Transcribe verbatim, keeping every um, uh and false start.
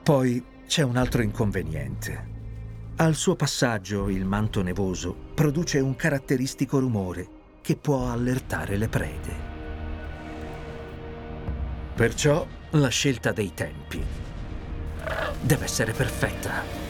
Poi c'è un altro inconveniente. Al suo passaggio il manto nevoso produce un caratteristico rumore che può allertare le prede. Perciò la scelta dei tempi deve essere perfetta.